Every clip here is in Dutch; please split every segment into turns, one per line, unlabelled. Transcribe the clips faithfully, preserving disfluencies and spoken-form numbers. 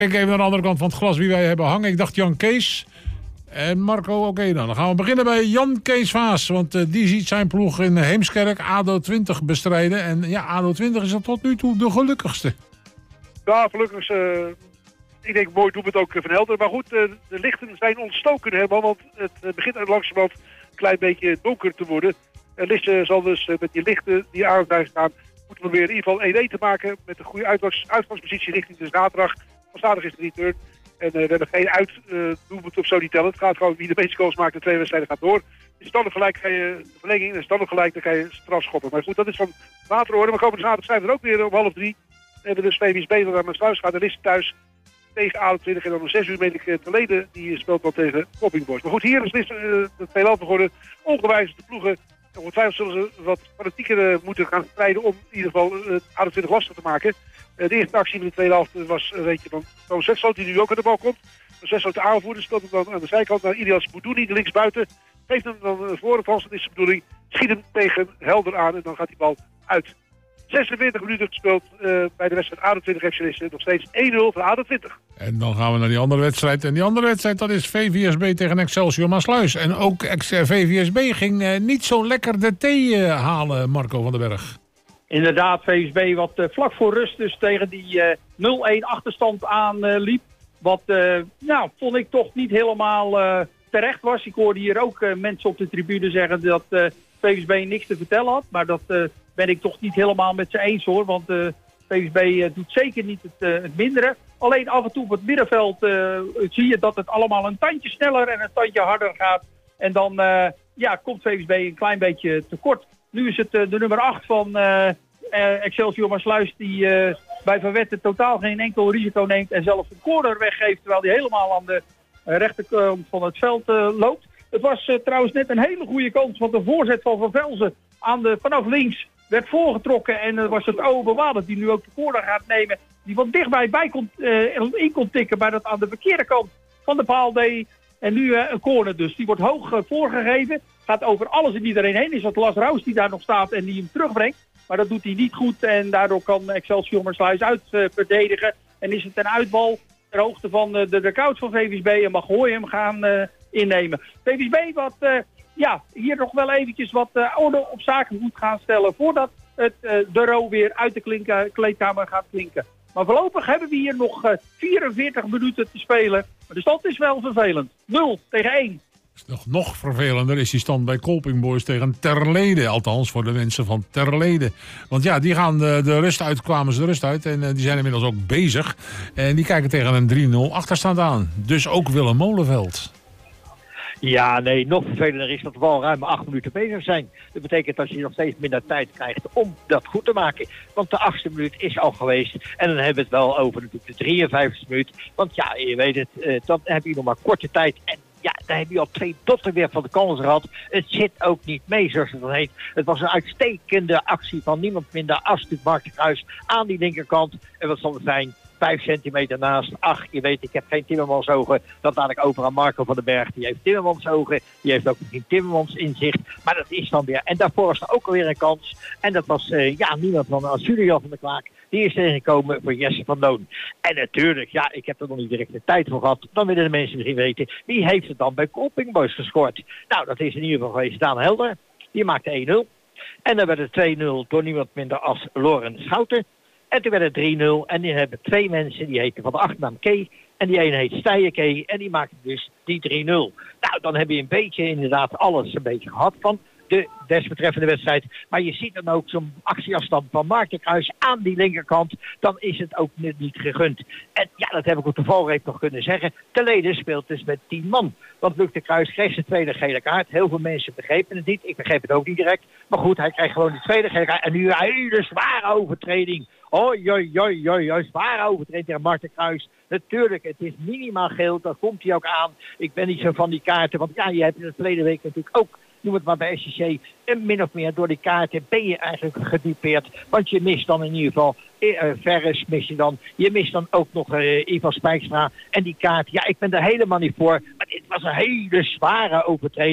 Kijk even naar de andere kant van het glas wie wij hebben hangen. Ik dacht Jan Kees en Marco. Oké, okay, nou, dan gaan we beginnen bij Jan Kees Vaas. Want uh, die ziet zijn ploeg in Heemskerk A D O twintig bestrijden. En ja, A D O twintig is er tot nu toe de gelukkigste.
Ja, gelukkig. Uh, ik denk mooi doelpunt ook Van Helder. Maar goed, uh, de lichten zijn ontstoken helemaal. Want het uh, begint langzamerhand een klein beetje donker te worden. Uh, Lisse zal dus uh, met die lichten die aan het staan, moeten proberen in ieder geval één-één te maken. Met een goede uitgangs- uitgangspositie richting de zaterdag. Van zaterdag is de return. En uh, we hebben geen uitdoelpunt uh, of zo die tellen. Het gaat gewoon wie de meeste goals maakt. De twee wedstrijden gaat door. Is standaard gelijk, ga je de verlenging. En standaard gelijk, dan ga je strafschoppen. Maar goed, dat is van later orde. Maar komende zaterdag zijn we er ook weer om half drie. We hebben dus V W S B dat naar mijn sluis gaat. En is thuis tegen A D O twintig. En dan om zes uur meen ik uh, te leden. Die speelt dan tegen Popping Boys. Maar goed, hier is Lisse uh, het tweetal begonnen. Ongewijs de ploegen. Ongetwijfeld zullen ze wat fanatieker uh, moeten gaan strijden om in ieder geval uh, A D O twintig lastig te maken. Uh, de eerste actie in de tweede helft was een beetje van Toon Zetsloot, die nu ook aan de bal komt. Zetsloot de aanvoerder speelt hem dan aan de zijkant naar Ilias Boudouni, de linksbuiten. Geeft hem dan uh, voor, althans dat is de bedoeling. Schiet hem tegen Helder aan en dan gaat die bal uit. zesenveertig minuten gespeeld uh, bij de wedstrijd A D O twintig F C Lisse. Nog steeds één nul voor A D O twintig.
En dan gaan we naar die andere wedstrijd. En die andere wedstrijd, dat is V V S B tegen Excelsior Maasluis. En ook V V S B ging uh, niet zo lekker de thee uh, halen, Marco van den Berg.
Inderdaad, V V S B wat uh, vlak voor rust dus tegen die uh, nul-één achterstand aan uh, liep. Wat, uh, nou, vond ik toch niet helemaal uh, terecht was. Ik hoorde hier ook uh, mensen op de tribune zeggen dat uh, V V S B niks te vertellen had. Maar dat uh, ben ik toch niet helemaal met ze eens hoor. Want uh, V V S B uh, doet zeker niet het, uh, het mindere. Alleen af en toe op het middenveld uh, zie je dat het allemaal een tandje sneller en een tandje harder gaat. En dan uh, ja, komt V V S B een klein beetje tekort. Nu is het uh, de nummer acht van uh, uh, Excelsior Maasluis die uh, bij Van Wetten totaal geen enkel risico neemt en zelfs een corner weggeeft terwijl hij helemaal aan de uh, rechterkant van het veld uh, loopt. Het was uh, trouwens net een hele goede kans, want de voorzet van Van Velzen aan de, vanaf links werd voorgetrokken en uh, was het Owe Wadert die nu ook de corner gaat nemen. Die wat dichtbij bij kon, uh, in kon tikken, maar dat aan de verkeerde kant van de paal deed. En nu uh, een corner dus. Die wordt hoog uh, voorgegeven. Gaat over alles en iedereen heen. Is dat Las Raus die daar nog staat en die hem terugbrengt. Maar dat doet hij niet goed. En daardoor kan Excelsior Maasluis uit uh, verdedigen. En is het een uitbal ter hoogte van uh, de dugout van V V S B. En mag Hooy hem gaan uh, innemen. V V S B wat uh, ja, hier nog wel eventjes wat uh, orde op zaken moet gaan stellen. Voordat het uh, de ro weer uit de klinka, kleedkamer gaat klinken. Maar voorlopig hebben we hier nog uh, vierenveertig minuten te spelen. Maar de stand is wel vervelend. nul tegen één.
Nog, nog vervelender is die stand bij Kolping Boys tegen Terlede. Althans, voor de mensen van Terlede. Want ja, die gaan de, de rust uit, kwamen ze de rust uit. En uh, die zijn inmiddels ook bezig. En die kijken tegen een drie nul achterstand aan. Dus ook Willem Molenveld.
Ja, nee, nog vervelender is dat we al ruim acht minuten bezig zijn. Dat betekent dat je nog steeds minder tijd krijgt om dat goed te maken. Want de achtste minuut is al geweest. En dan hebben we het wel over natuurlijk de drieënvijftigste minuut. Want ja, je weet het, uh, dan heb je nog maar korte tijd. En ja, daar heb je al twee dotten weer van de kans gehad. Het zit ook niet mee, zoals het dan heet. Het was een uitstekende actie van niemand minder als de Mark de Kruis aan die linkerkant. En wat zal het zijn? Vijf centimeter naast. Ach, je weet, ik heb geen Timmermansogen. Dat laat ik over aan Marco van den Berg. Die heeft Timmermansogen. Die heeft ook geen Timmermans inzicht. Maar dat is dan weer. En daarvoor was er ook alweer een kans. En dat was, uh, ja, niemand van als Julian van der Klaak. Die is tegengekomen voor Jesse van Loon. En natuurlijk, ja, ik heb er nog niet direct de tijd voor gehad. Dan willen de mensen misschien weten, wie heeft het dan bij Kolping Boys gescoord? Nou, dat is in ieder geval geweest Daan Helder. Die maakte één nul. En dan werd het twee nul door niemand minder als Loren Schouten. En toen werd het drie nul. En die hebben twee mensen, die heten van de achternaam Kay. En die ene heet Steijen Kay. En die maakte dus die drie nul. Nou, dan heb je een beetje inderdaad alles een beetje gehad van de desbetreffende wedstrijd. Maar je ziet dan ook zo'n actieafstand van Mark de Kruis aan die linkerkant. Dan is het ook niet gegund. En ja, dat heb ik op de valreep nog kunnen zeggen. Terlede speelt dus met tien man. Want Luc de Kruis kreeg zijn tweede gele kaart. Heel veel mensen begrepen het niet. Ik begreep het ook niet direct. Maar goed, hij kreeg gewoon de tweede gele kaart. En nu een hele zware overtreding. Oi, oi, oi, oi, oi, zware overtreding tegen Mark de Kruis. Natuurlijk, het is minimaal geel. Daar komt hij ook aan. Ik ben niet zo van die kaarten. Want ja, je hebt in de verleden week natuurlijk ook, noem het maar bij S C C, en min of meer door die kaarten ben je eigenlijk gedupeerd. Want je mist dan in ieder geval uh, Ferris, mis je dan. Je mist dan ook nog uh, Ivan Spijkstra. En die kaart, ja, ik ben er helemaal niet voor. Maar dit was een hele zware overtreding.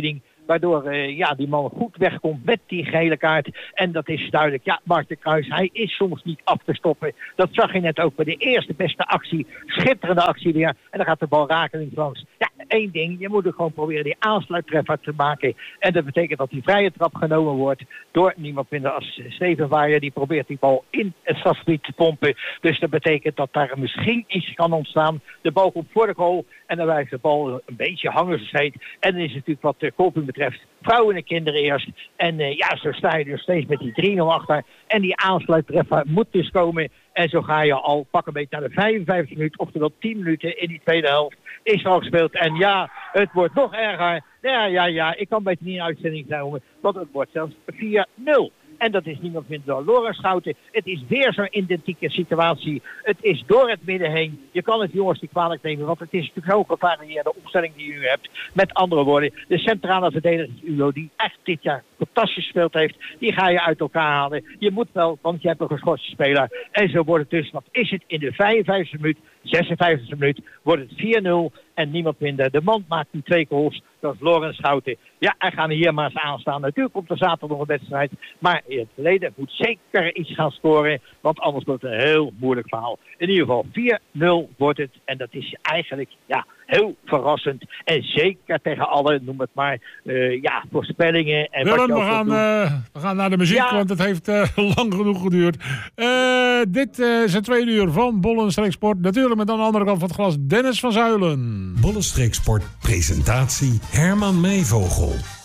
Waardoor uh, ja, die man goed wegkomt met die gele kaart. En dat is duidelijk. Ja, Mark de Kruijs, hij is soms niet af te stoppen. Dat zag je net ook bij de eerste beste actie. Schitterende actie weer. En dan gaat de bal rakelings langs. Ja, één ding. Je moet er gewoon proberen die aansluittreffer te maken. En dat betekent dat die vrije trap genomen wordt door niemand minder als Steven Waaier. Die probeert die bal in het strafgebied te pompen. Dus dat betekent dat daar misschien iets kan ontstaan. De bal komt voor de goal. En dan blijft de bal een beetje hangen steeds. En dan is het natuurlijk wat de Kolping betreft vrouwen en kinderen eerst. En uh, ja, zo sta je dus steeds met die drie nul achter. En die aansluittreffer moet dus komen. En zo ga je al pak een beetje naar de vijfenvijftig minuten. Oftewel tien minuten in die tweede helft is er al gespeeld. En ja, het wordt nog erger. Ja, ja, ja. Ik kan beter niet in uitzending komen. Want het wordt zelfs vier nul. En dat is niemand minder dan Loren Schouten. Het is weer zo'n identieke situatie. Het is door het midden heen. Je kan het jongens niet kwalijk nemen. Want het is natuurlijk zo'n gevarieerde opstelling die u hebt. Met andere woorden, de centrale verdediger U O die echt dit jaar fantastisch gespeeld heeft. Die ga je uit elkaar halen. Je moet wel, want je hebt een geschorste speler. En zo wordt het dus, wat is het in de vijfenvijftigste minuut, zesenvijftigste minuut, wordt het vier nul. En niemand minder. De man maakt nu twee goals. Dat is Loren Schouten. Ja, en gaan we hier maar eens aanstaan. Natuurlijk komt er zaterdag nog een wedstrijd. Maar in het verleden moet zeker iets gaan scoren. Want anders wordt het een heel moeilijk verhaal. In ieder geval vier nul wordt het. En dat is eigenlijk ja, heel verrassend. En zeker tegen alle, noem het maar, uh, ja, voorspellingen. En
Willem,
wat
we gaan, uh, we gaan naar de muziek, ja. Want het heeft uh, lang genoeg geduurd. Uh, dit uh, is het tweede uur van Bollenstreek Sport. Natuurlijk met aan de andere kant van het glas Dennis van Zuilen.
Bollenstreek Sport, presentatie Herman Meevogel.